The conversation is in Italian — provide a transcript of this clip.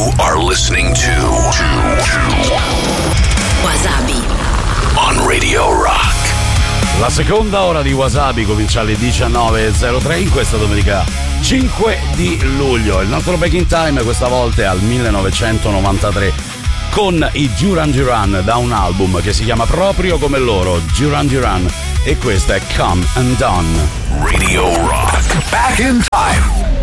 You are listening to Wasabi on Radio Rock. La seconda ora di Wasabi comincia alle 19.03 in questa domenica 5 di luglio. Il nostro back in time questa volta è al 1993 con i Duran Duran, da un album che si chiama proprio come loro, Duran Duran, e questa è Come Undone. Radio Rock. Back in time.